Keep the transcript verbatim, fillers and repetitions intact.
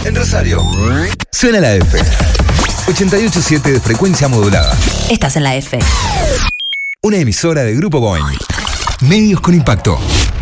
en Rosario. Suena la F. ochenta y ocho punto siete de frecuencia modulada. Estás en la F. Una emisora de Grupo Boing. Medios con impacto.